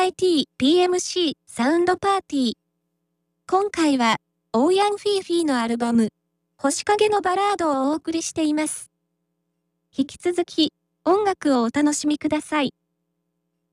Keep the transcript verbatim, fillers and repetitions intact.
アイティー ピーエムシー サウンドパーティー。今回は、オーヤンフィーフィーのアルバム、星影のバラードをお送りしています。引き続き、音楽をお楽しみください。